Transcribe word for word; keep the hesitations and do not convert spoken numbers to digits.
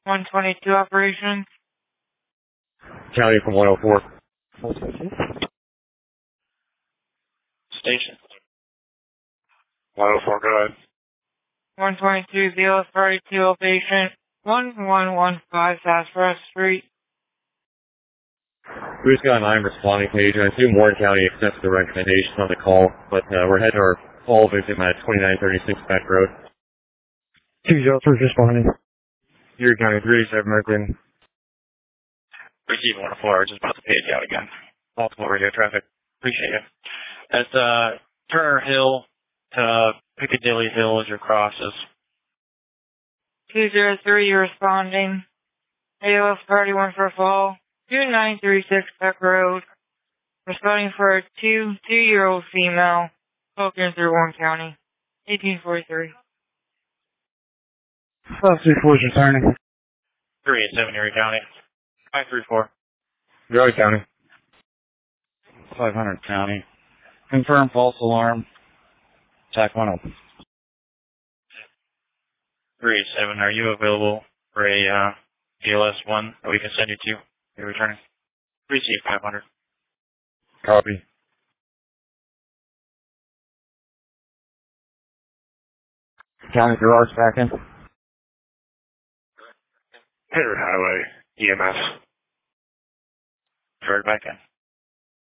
one twenty-two operations. County from one oh four. Station. one oh four, go ahead. one twenty-two, B L S thirty-two, patient one one one five Sassafras Street. We just got an I'm responding page, and I assume Warren County accepts the recommendation on the call, but uh, we're heading to our fall victim at twenty-nine thirty-six Beck Road. two zero three responding. Erie County three eighty-seven Merklin. Receive one oh four, we're just about to page out again. Multiple radio traffic. Appreciate it. That's uh, Turner Hill to Piccadilly Hill as your crosses. two zero three, you're responding. A L S thirty-one for fall. two nine three six Beck Road. Responding for a two, two-year-old female. Spoken through Warren County. eighteen forty-three. five three four is returning. three eighty-seven Erie County. five three four. Erie County. five hundred County. Confirm false alarm. Attack one oh. three eighty-seven, are you available for a uh, B L S one that we can send you to? You're returning. Receive five hundred. Copy. County garage back in. Hayward Highway, E M S. Third back in.